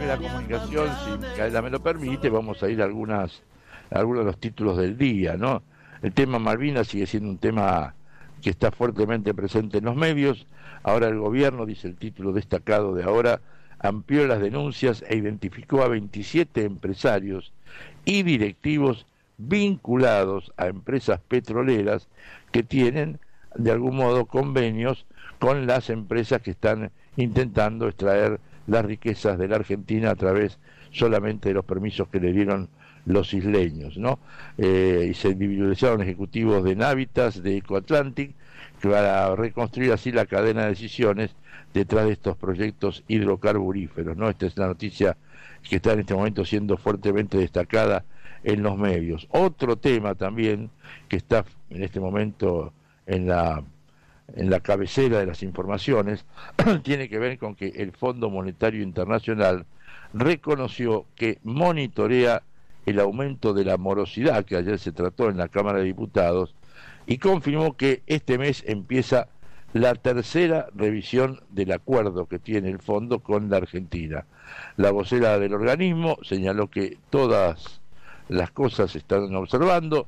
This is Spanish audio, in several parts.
la comunicación, si Micaela me lo permite, vamos a ir a algunos de los títulos del día, ¿no? El tema Malvinas sigue siendo un tema que está fuertemente presente en los medios. Ahora el gobierno, dice el título destacado de ahora, amplió las denuncias e identificó a 27 empresarios y directivos vinculados a empresas petroleras que tienen de algún modo convenios con las empresas que están intentando extraer las riquezas de la Argentina a través solamente de los permisos que le dieron los isleños, ¿no? Y se individualizaron ejecutivos de Navitas, de Ecoatlantic, para reconstruir así la cadena de decisiones detrás de estos proyectos hidrocarburíferos, ¿no? Esta es la noticia que está en este momento siendo fuertemente destacada en los medios. Otro tema también que está en este momento en la cabecera de las informaciones tiene que ver con que el Fondo Monetario Internacional reconoció que monitorea el aumento de la morosidad que ayer se trató en la Cámara de Diputados y confirmó que este mes empieza la tercera revisión del acuerdo que tiene el fondo con la Argentina. La vocera del organismo señaló que todas las cosas se están observando,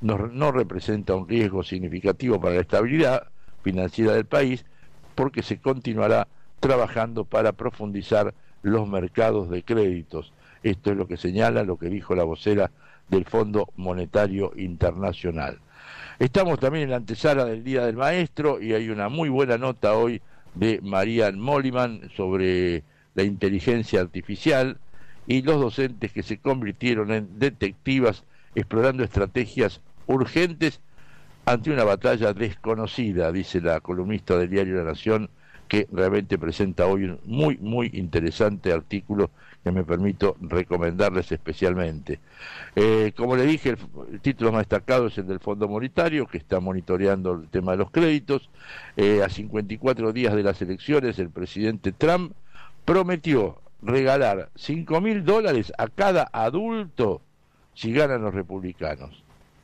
no representa un riesgo significativo para la estabilidad financiera del país, porque se continuará trabajando para profundizar los mercados de créditos. Esto es lo que señala, lo que dijo la vocera del Fondo Monetario Internacional. Estamos también en la antesala del Día del Maestro y hay una muy buena nota hoy de Marianne Molliman sobre la inteligencia artificial y los docentes que se convirtieron en detectivas explorando estrategias urgentes ante una batalla desconocida, dice la columnista del diario La Nación, que realmente presenta hoy un muy interesante artículo que me permito recomendarles especialmente. Como le dije, el título más destacado es el del Fondo Monetario, que está monitoreando el tema de los créditos. A 54 días de las elecciones, el presidente Trump prometió regalar $5.000 a cada adulto si ganan los republicanos.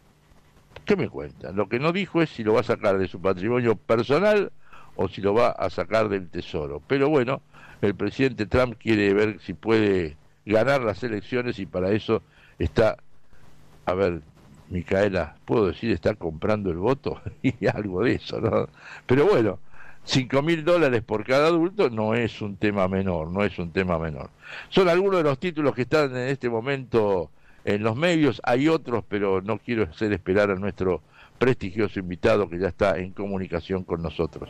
¿Qué me cuentan? Lo que no dijo es si lo va a sacar de su patrimonio personal o si lo va a sacar del tesoro. Pero bueno, el presidente Trump quiere ver si puede ganar las elecciones y para eso está, a ver, Micaela, ¿puedo decir está comprando el voto? Y algo de eso, ¿no? Pero bueno, $5.000 por cada adulto no es un tema menor, no es un tema menor. Son algunos de los títulos que están en este momento en los medios, hay otros, pero no quiero hacer esperar a nuestro prestigioso invitado que ya está en comunicación con nosotros.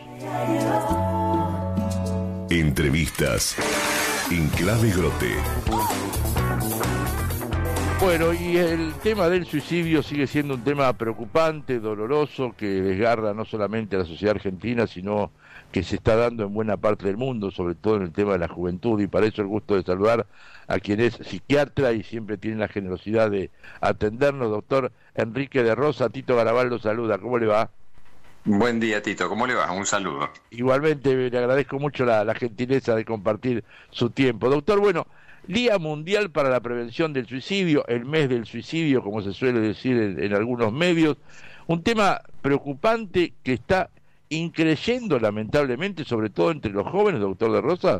Entrevistas en Clave Grote. Bueno, y el tema del suicidio sigue siendo un tema preocupante, doloroso, que desgarra no solamente a la sociedad argentina, sino que se está dando en buena parte del mundo, sobre todo en el tema de la juventud, y para eso el gusto de saludar a quien es psiquiatra y siempre tiene la generosidad de atendernos, doctor Enrique de Rosa. Tito Garabal lo saluda, ¿cómo le va? Buen día, Tito, ¿cómo le va? Un saludo. Igualmente, le agradezco mucho la gentileza de compartir su tiempo. Doctor, bueno, Día Mundial para la Prevención del Suicidio, el mes del suicidio, como se suele decir en algunos medios, un tema preocupante que está increyendo lamentablemente, sobre todo entre los jóvenes, doctor de Rosa.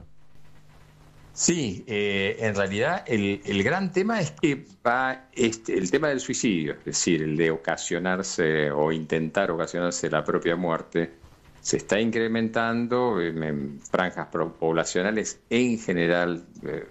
Sí, en realidad el gran tema es que va el tema del suicidio, es decir, el de ocasionarse o intentar ocasionarse la propia muerte, se está incrementando en franjas poblacionales en general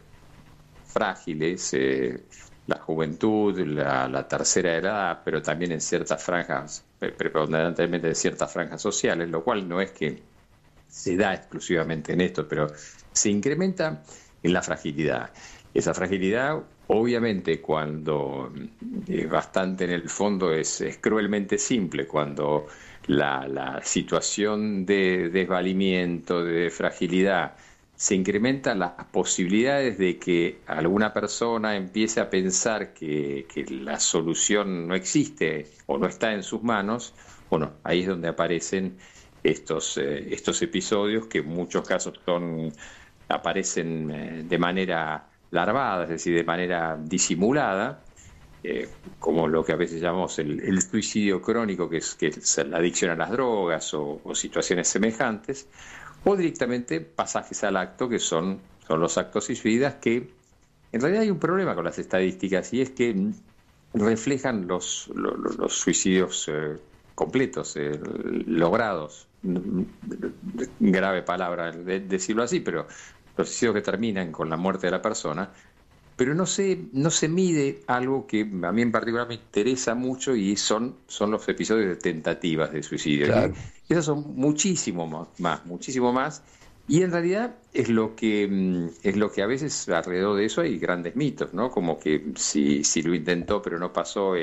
frágiles, la juventud, la tercera edad, pero también en ciertas franjas, preponderantemente de ciertas franjas sociales, lo cual no es que se da exclusivamente en esto, pero se incrementa en la fragilidad. Esa fragilidad, obviamente, cuando bastante en el fondo es cruelmente simple, cuando la situación de desvalimiento, de fragilidad, se incrementan las posibilidades de que alguna persona empiece a pensar que la solución no existe o no está en sus manos. Bueno, ahí es donde aparecen estos episodios que en muchos casos aparecen de manera larvada, es decir, de manera disimulada, como lo que a veces llamamos el suicidio crónico, que es la adicción a las drogas o situaciones semejantes, o directamente pasajes al acto, que son los actos suicidas que en realidad hay un problema con las estadísticas y es que reflejan los suicidios completos, logrados. Grave palabra decirlo así, pero los suicidios que terminan con la muerte de la persona. Pero no se mide algo que a mí en particular me interesa mucho y son los episodios de tentativas de suicidio. Claro. Y esos son muchísimo más. Y en realidad es lo que a veces alrededor de eso hay grandes mitos, ¿no? Como que si lo intentó pero no pasó,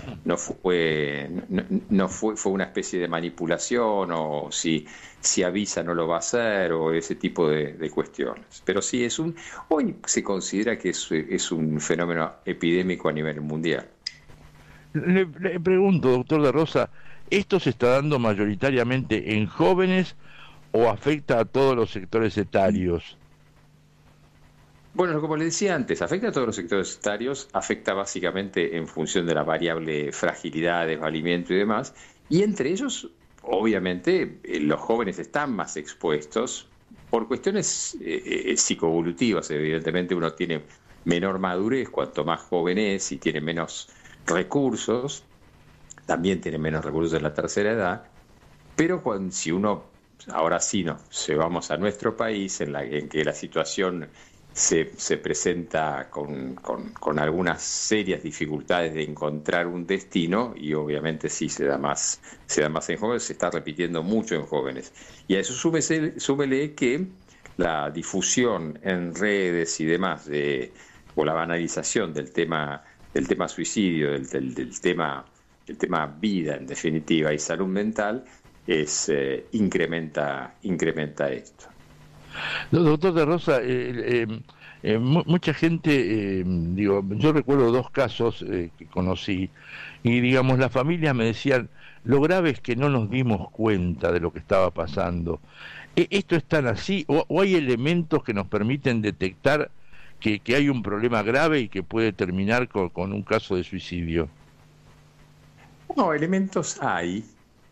fue una especie de manipulación, o si avisa no lo va a hacer, o ese tipo de cuestiones. Pero sí hoy se considera que es un fenómeno epidémico a nivel mundial. Le pregunto, doctor de Rosa, ¿esto se está dando mayoritariamente en jóvenes o afecta a todos los sectores etarios? Bueno, como le decía antes, afecta a todos los sectores etarios, afecta básicamente en función de la variable fragilidad, desvalimiento y demás, y entre ellos, obviamente, los jóvenes están más expuestos por cuestiones psicoevolutivas. Evidentemente uno tiene menor madurez cuanto más joven es y tiene menos recursos, también tiene menos recursos en la tercera edad, pero si uno... Ahora sí, vamos a nuestro país, en que la situación se presenta con algunas serias dificultades de encontrar un destino, y obviamente sí se da más en jóvenes, se está repitiendo mucho en jóvenes. Y a eso súmele que la difusión en redes y demás, o la banalización del tema suicidio, del tema vida en definitiva y salud mental, incrementa esto. Doctor de Rosa, mucha gente, yo recuerdo 2 casos que conocí, y digamos, las familias me decían, lo grave es que no nos dimos cuenta de lo que estaba pasando. ¿Esto es tan así? ¿O hay elementos que nos permiten detectar que hay un problema grave y que puede terminar con un caso de suicidio? No, elementos hay.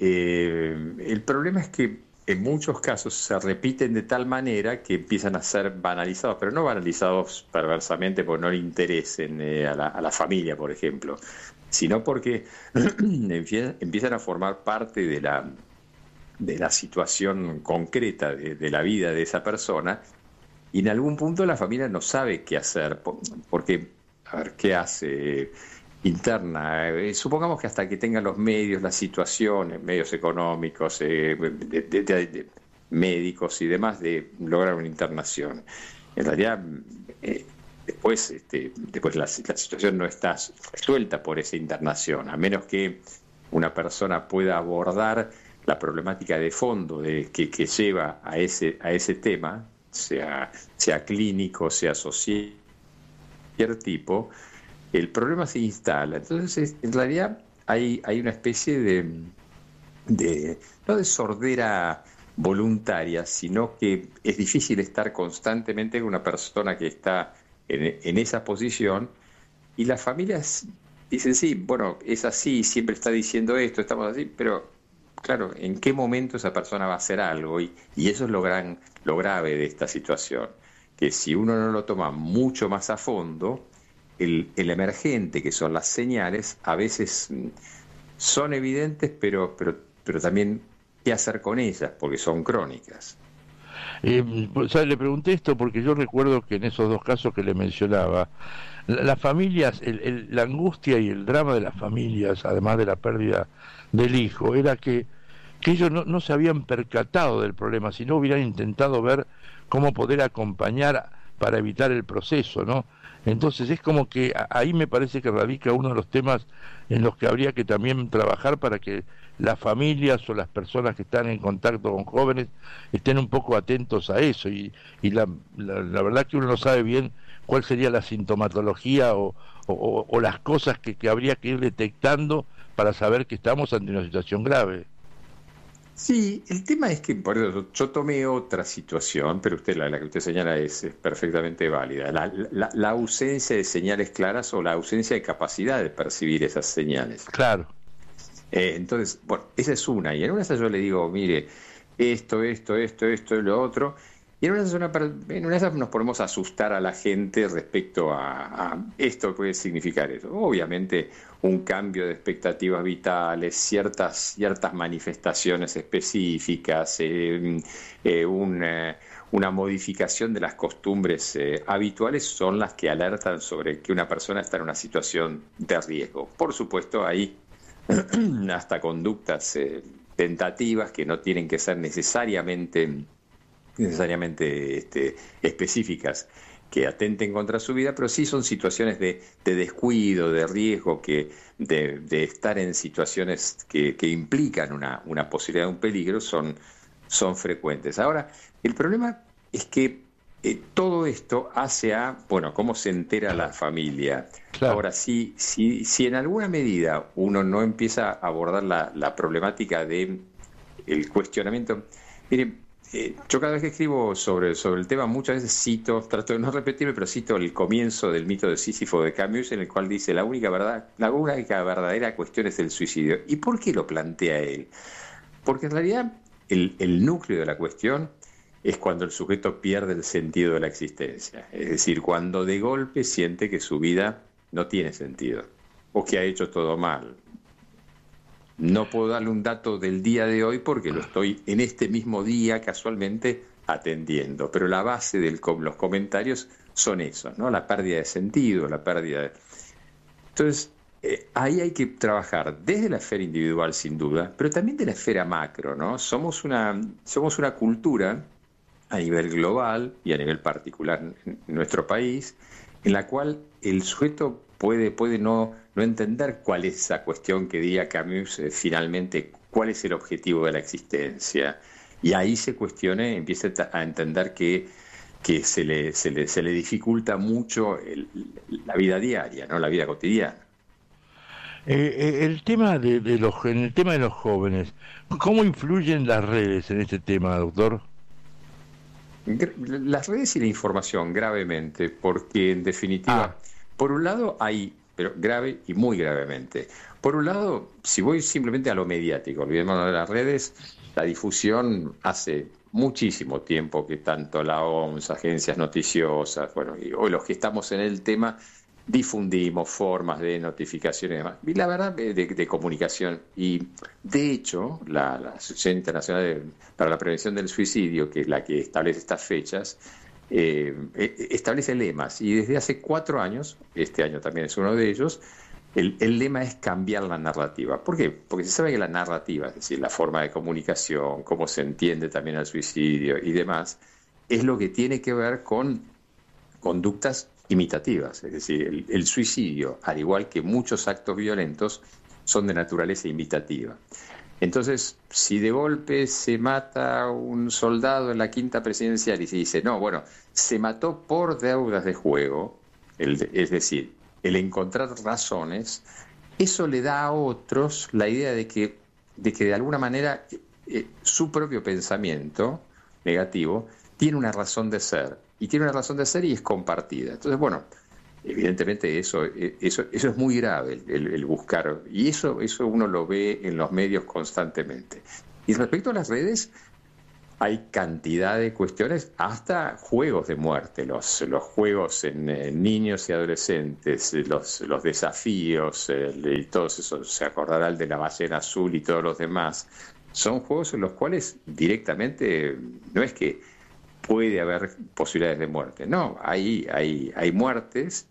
El problema es que en muchos casos se repiten de tal manera que empiezan a ser banalizados, pero no banalizados perversamente porque no le interesen a la familia, por ejemplo, sino porque empiezan a formar parte de la situación concreta de la vida de esa persona, y en algún punto la familia no sabe qué hacer, porque, a ver, ¿qué hace? Interna, supongamos que hasta que tengan los medios, las situaciones, medios económicos, de médicos y demás, de lograr una internación. En realidad, después la situación no está resuelta por esa internación, a menos que una persona pueda abordar la problemática de fondo que lleva a ese tema, sea clínico, sea social, cualquier tipo. El problema se instala. Entonces, en realidad hay una especie no de sordera voluntaria, sino que es difícil estar constantemente con una persona que está en esa posición, y las familias dicen, sí, bueno, es así, siempre está diciendo esto, estamos así, pero claro, ¿en qué momento esa persona va a hacer algo? Y eso es lo grave de esta situación, que si uno no lo toma mucho más a fondo, el emergente, que son las señales, a veces son evidentes, pero también qué hacer con ellas, porque son crónicas. Le pregunté esto porque yo recuerdo que en esos 2 casos que le mencionaba, las familias, la angustia y el drama de las familias, además de la pérdida del hijo, era que ellos no se habían percatado del problema, sino hubieran intentado ver cómo poder acompañar para evitar el proceso, ¿no? Entonces es como que ahí me parece que radica uno de los temas en los que habría que también trabajar para que las familias o las personas que están en contacto con jóvenes estén un poco atentos a eso, y la verdad que uno no sabe bien cuál sería la sintomatología o las cosas que habría que ir detectando para saber que estamos ante una situación grave. Sí, el tema es que, por eso, yo tomé otra situación, pero la que usted señala es perfectamente válida. La ausencia de señales claras o la ausencia de capacidad de percibir esas señales. Claro. Entonces, bueno, esa es una. Y en una yo le digo, mire, esto y lo otro. Y en una de esas nos ponemos a asustar a la gente respecto a esto puede significar eso. Obviamente un cambio de expectativas vitales, ciertas manifestaciones específicas, una modificación de las costumbres habituales son las que alertan sobre que una persona está en una situación de riesgo. Por supuesto, hay hasta conductas tentativas que no tienen que ser necesariamente específicas que atenten contra su vida, pero sí son situaciones de descuido, de riesgo, de estar en situaciones que implican una posibilidad de un peligro, son frecuentes. Ahora, el problema es que todo esto hace cómo se entera la familia. Claro. Ahora, si en alguna medida uno no empieza a abordar la problemática de el cuestionamiento, mire, yo cada vez que escribo sobre el tema muchas veces trato de no repetirme, pero cito el comienzo del mito de Sísifo de Camus, en el cual dice la única verdadera cuestión es el suicidio. ¿Y por qué lo plantea él? Porque en realidad el núcleo de la cuestión es cuando el sujeto pierde el sentido de la existencia, es decir, cuando de golpe siente que su vida no tiene sentido o que ha hecho todo mal. No puedo darle un dato del día de hoy porque lo estoy en este mismo día casualmente atendiendo, pero la base de los comentarios son esos, ¿no? La pérdida de sentido, la pérdida de... Entonces, ahí hay que trabajar desde la esfera individual sin duda, pero también de la esfera macro, ¿no? Somos una cultura a nivel global y a nivel particular en nuestro país, en la cual el sujeto puede no entender cuál es esa cuestión que diría Camus, finalmente, cuál es el objetivo de la existencia. Y ahí se cuestione, empieza a entender que se le dificulta mucho la vida diaria, ¿no? La vida cotidiana. El tema en el tema de los jóvenes, ¿cómo influyen las redes en este tema, doctor? Las redes y la información gravemente, porque en definitiva, por un lado pero grave y muy gravemente. Por un lado, si voy simplemente a lo mediático, olvidémonos de las redes, la difusión hace muchísimo tiempo que tanto la OMS, agencias noticiosas, y hoy los que estamos en el tema, difundimos formas de notificación y demás. Y la verdad, de comunicación. Y de hecho, la Asociación Internacional para la Prevención del Suicidio, que es la que establece estas fechas, establece lemas. Y desde hace 4 años, este año también es uno de ellos, el lema es cambiar la narrativa. ¿Por qué? Porque se sabe que la narrativa, es decir, la forma de comunicación, cómo se entiende también el suicidio y demás, es lo que tiene que ver con conductas imitativas, es decir, el suicidio, al igual que muchos actos violentos, son de naturaleza imitativa. Entonces, si de golpe se mata un soldado en la quinta presidencial y se dice, no, se mató por deudas de juego, es decir, el encontrar razones, eso le da a otros la idea de que de alguna manera su propio pensamiento negativo tiene una razón de ser. Y tiene una razón de ser y es compartida. Entonces, evidentemente eso es muy grave, el buscar. Y eso uno lo ve en los medios constantemente. Y respecto a las redes, hay cantidad de cuestiones, hasta juegos de muerte. Los juegos en niños y adolescentes, los desafíos y todos esos, se acordará el de la ballena azul y todos los demás. Son juegos en los cuales directamente no es que puede haber posibilidades de muerte. No, hay muertes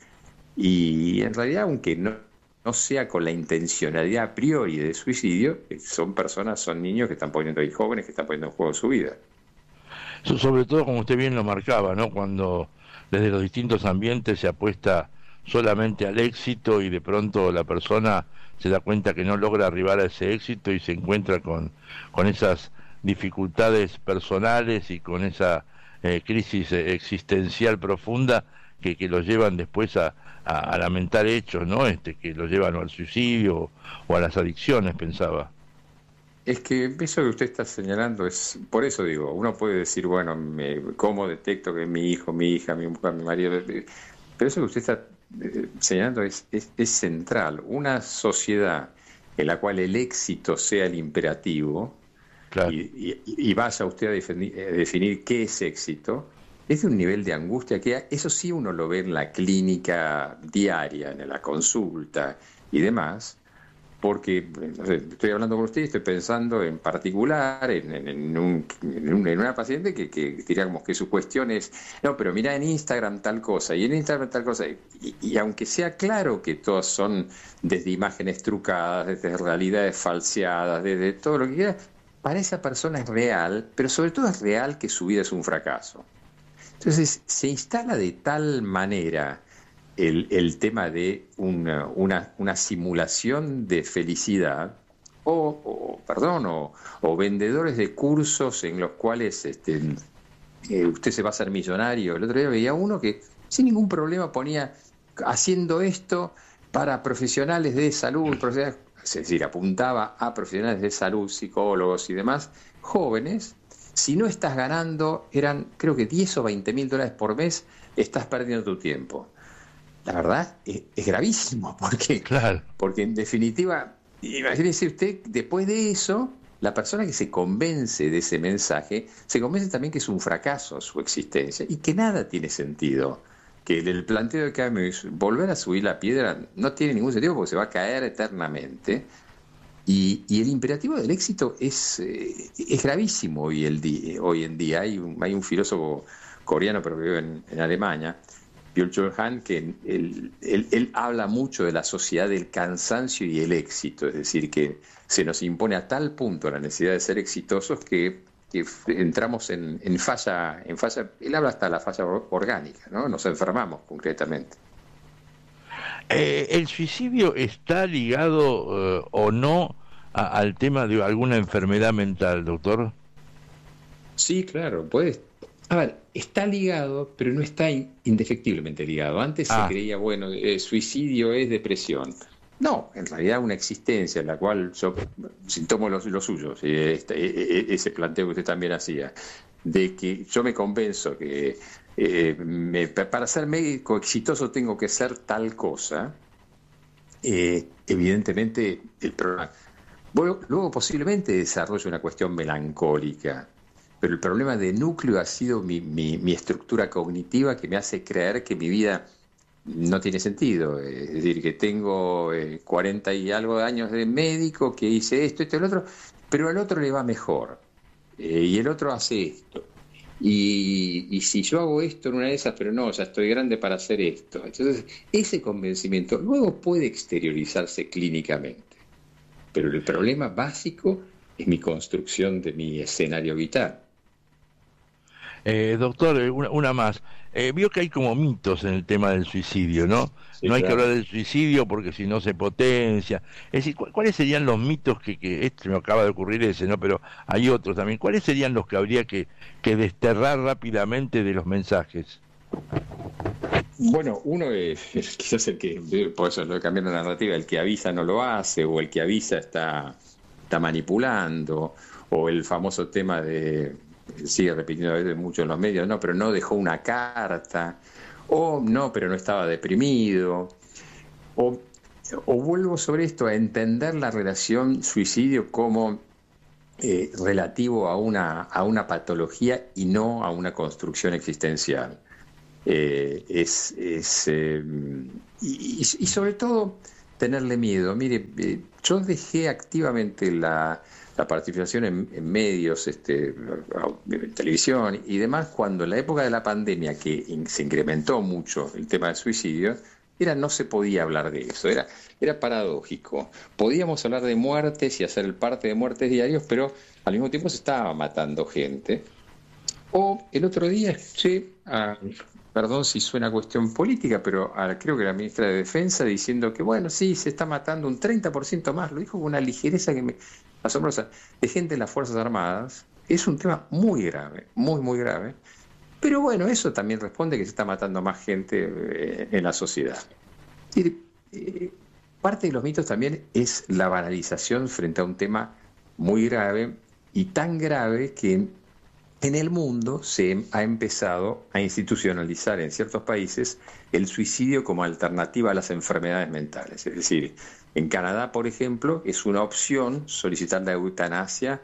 y en realidad, aunque no sea con la intencionalidad a priori de suicidio, son niños que están poniendo ahí, jóvenes que están poniendo en juego su vida. Sobre todo, como usted bien lo marcaba, ¿no? Cuando desde los distintos ambientes se apuesta solamente al éxito y de pronto la persona se da cuenta que no logra arribar a ese éxito y se encuentra con esas dificultades personales y con esa crisis existencial profunda que los llevan después a lamentar hechos, ¿no? Que los llevan al suicidio o a las adicciones, pensaba. Es que eso que usted está señalando es, por eso digo, uno puede decir, ¿cómo detecto que mi hijo, mi hija, mi mujer, mi marido? Pero eso que usted está señalando es central. Una sociedad en la cual el éxito sea el imperativo, Claro. y vaya usted a definir qué es éxito, es de un nivel de angustia que eso sí uno lo ve en la clínica diaria, en la consulta y demás, porque no sé, estoy hablando con usted y estoy pensando en particular en una paciente que diríamos que su cuestión es, no, pero mira en Instagram tal cosa, y en Instagram tal cosa, y aunque sea claro que todas son desde imágenes trucadas, desde realidades falseadas, desde todo lo que quiera, para esa persona es real, pero sobre todo es real que su vida es un fracaso. Entonces se instala de tal manera el tema de una simulación de felicidad o vendedores de cursos en los cuales usted se va a hacer millonario. El otro día veía uno que sin ningún problema ponía haciendo esto para profesionales de salud, es decir, apuntaba a profesionales de salud, psicólogos y demás, jóvenes. Si no estás ganando, eran creo que 10 o 20 mil dólares por mes, estás perdiendo tu tiempo. La verdad es gravísimo, Claro. porque en definitiva, imagínese usted, después de eso, la persona que se convence de ese mensaje, se convence también que es un fracaso su existencia y que nada tiene sentido. Que el planteo de que volver a subir la piedra no tiene ningún sentido porque se va a caer eternamente. Y el imperativo del éxito es gravísimo hoy en día. Hay un filósofo coreano, pero que vive en Alemania, Byung-Chul Han, que él habla mucho de la sociedad del cansancio y el éxito, es decir, que se nos impone a tal punto la necesidad de ser exitosos que entramos en falla, él habla hasta la falla orgánica, ¿no? Nos enfermamos concretamente. ¿El suicidio está ligado o no al tema de alguna enfermedad mental, doctor? Sí, claro, puede. A ver, está ligado, pero no está indefectiblemente ligado. Antes se creía, bueno, suicidio es depresión. No, en realidad una existencia en la cual yo tomo lo suyo, ese planteo que usted también hacía, de que yo me convenzo que para ser médico exitoso tengo que ser tal cosa, evidentemente el problema. Luego posiblemente desarrolle una cuestión melancólica, pero el problema de núcleo ha sido mi estructura cognitiva que me hace creer que mi vida no tiene sentido. Es decir, que tengo 40 y algo de años de médico, que hice esto y el otro, pero al otro le va mejor. Y el otro hace esto. Y si yo hago esto en una de esas, pero no, ya estoy grande para hacer esto. Entonces, ese convencimiento luego puede exteriorizarse clínicamente. Pero el problema básico es mi construcción de mi escenario vital. Doctor, una más. Vio que hay como mitos en el tema del suicidio, ¿no? Sí, No hay claro. que hablar del suicidio porque si no se potencia. Es decir, ¿cuáles serían los mitos que este me acaba de ocurrir ese, ¿no? Pero hay otros también. ¿Cuáles serían los que habría que desterrar rápidamente de los mensajes? Bueno, uno es quizás el que, por eso lo de cambiar la narrativa, el que avisa no lo hace, o el que avisa está manipulando, o el famoso tema sigue repitiendo a veces mucho en los medios, no, pero no dejó una carta, o no, pero no estaba deprimido, o vuelvo sobre esto a entender la relación suicidio como relativo a una patología y no a una construcción existencial. Y sobre todo tenerle miedo. Mire, yo dejé activamente la participación en medios, en televisión y demás, cuando en la época de la pandemia, que se incrementó mucho el tema del suicidio, no se podía hablar de eso, era paradójico. Podíamos hablar de muertes y hacer el parte de muertes diarios, pero al mismo tiempo se estaba matando gente. O el otro día escuché perdón si suena cuestión política, pero creo que la ministra de Defensa diciendo que, bueno, sí, se está matando un 30% más, lo dijo con una ligereza que me asombrosa, de gente en las Fuerzas Armadas. Es un tema muy grave, muy, muy grave. Pero bueno, eso también responde que se está matando más gente en la sociedad. Parte de los mitos también es la banalización frente a un tema muy grave, y tan grave que en el mundo se ha empezado a institucionalizar en ciertos países el suicidio como alternativa a las enfermedades mentales. Es decir, en Canadá, por ejemplo, es una opción solicitar la eutanasia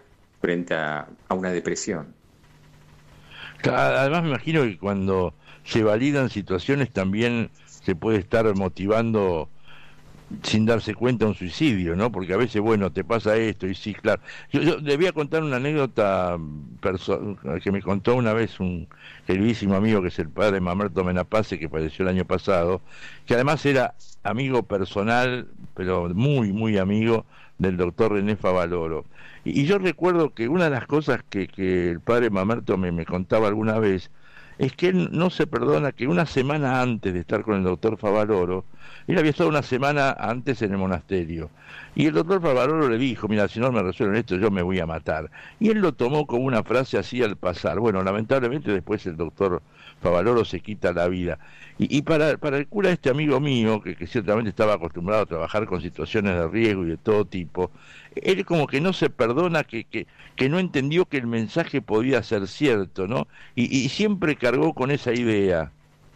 frente a una depresión. Además me imagino que cuando se validan situaciones también se puede estar motivando sin darse cuenta un suicidio, ¿no? Porque a veces, bueno, te pasa esto y sí, claro. Yo le voy a contar una anécdota que me contó una vez un queridísimo amigo que es el padre Mamerto Menapace, que falleció el año pasado, que además era amigo personal, pero muy, muy amigo del doctor René Favaloro. Y yo recuerdo que una de las cosas que el padre Mamerto me contaba alguna vez es que él no se perdona que una semana antes de estar con el doctor Favaloro, él había estado una semana antes en el monasterio, y el doctor Favaloro le dijo, mira, si no me resuelven esto yo me voy a matar, y él lo tomó como una frase así al pasar. Bueno, lamentablemente después el doctor Favaloro se quita la vida, y para el cura, este amigo mío, que ciertamente estaba acostumbrado a trabajar con situaciones de riesgo y de todo tipo, él como que no se perdona que no entendió que el mensaje podía ser cierto, ¿no? Y siempre cargó con esa idea.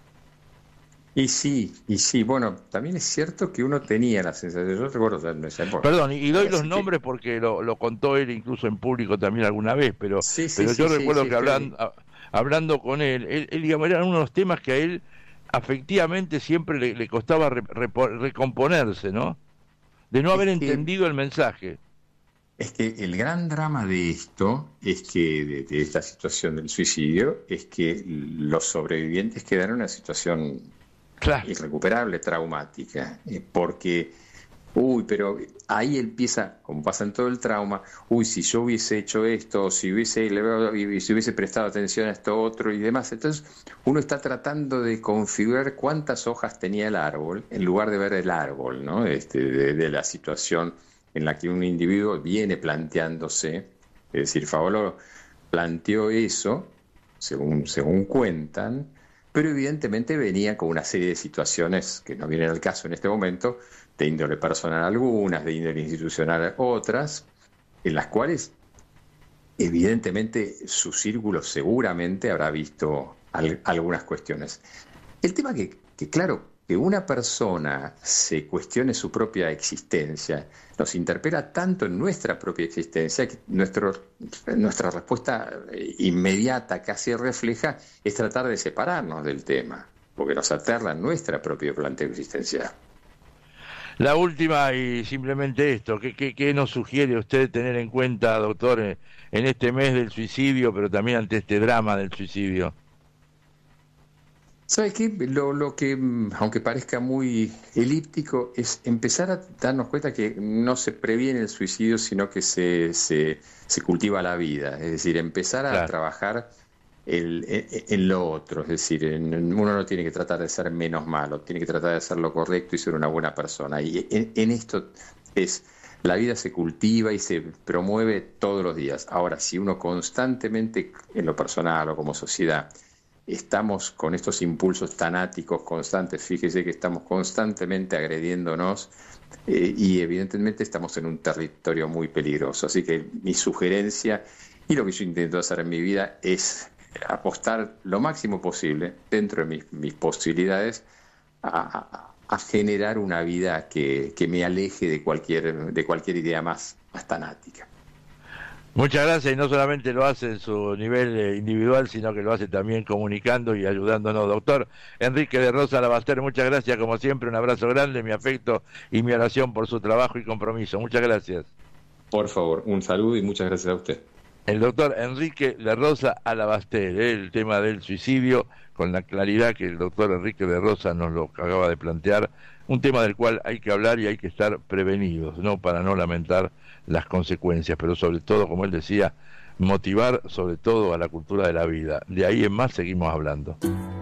Y sí, bueno, también es cierto que uno tenía la sensación, yo recuerdo en esa época. Perdón, y doy los nombres porque lo contó él incluso en público también alguna vez, pero yo recuerdo que hablando con él, digamos, era uno de los temas que a él afectivamente siempre le costaba recomponerse, ¿no? De no haber entendido el mensaje. Es que el gran drama de esto, es que de esta situación del suicidio, es que los sobrevivientes quedaron en una situación irrecuperable, traumática, porque, pero ahí empieza, como pasa en todo el trauma, si yo hubiese hecho esto, si hubiese prestado atención a esto otro y demás, entonces uno está tratando de configurar cuántas hojas tenía el árbol, en lugar de ver el árbol, ¿no? De la situación en la que un individuo viene planteándose, es decir, Favaloro planteó eso, según cuentan, pero evidentemente venía con una serie de situaciones que no vienen al caso en este momento, de índole personal algunas, de índole institucional otras, en las cuales evidentemente su círculo seguramente habrá visto algunas cuestiones. El tema que claro, que una persona se cuestione su propia existencia nos interpela tanto en nuestra propia existencia que nuestra respuesta inmediata, casi refleja, es tratar de separarnos del tema, porque nos aterra nuestra propia planteo existencial. La última, y simplemente esto, ¿qué nos sugiere usted tener en cuenta, doctor, en este mes del suicidio, pero también ante este drama del suicidio? ¿Sabe qué? Lo que, aunque parezca muy elíptico, es empezar a darnos cuenta que no se previene el suicidio, sino que se cultiva la vida. Es decir, empezar a trabajar en lo otro. Es decir, uno no tiene que tratar de ser menos malo, tiene que tratar de hacer lo correcto y ser una buena persona. Y en esto la vida se cultiva y se promueve todos los días. Ahora, si uno constantemente, en lo personal o como sociedad, estamos con estos impulsos tanáticos constantes, fíjese que estamos constantemente agrediéndonos y evidentemente estamos en un territorio muy peligroso. Así que mi sugerencia y lo que yo intento hacer en mi vida es apostar lo máximo posible dentro de mis posibilidades a generar una vida que me aleje de cualquier idea más tanática. Muchas gracias, y no solamente lo hace en su nivel individual, sino que lo hace también comunicando y ayudándonos. Doctor Enrique de Rosa Alabaster, muchas gracias, como siempre, un abrazo grande, mi afecto y mi oración por su trabajo y compromiso. Muchas gracias. Por favor, un saludo y muchas gracias a usted. El doctor Enrique de Rosa Alabaster, el tema del suicidio, con la claridad que el doctor Enrique de Rosa nos lo acaba de plantear, un tema del cual hay que hablar y hay que estar prevenidos, ¿no? Para no lamentar las consecuencias, pero sobre todo, como él decía, motivar sobre todo a la cultura de la vida. De ahí en más seguimos hablando.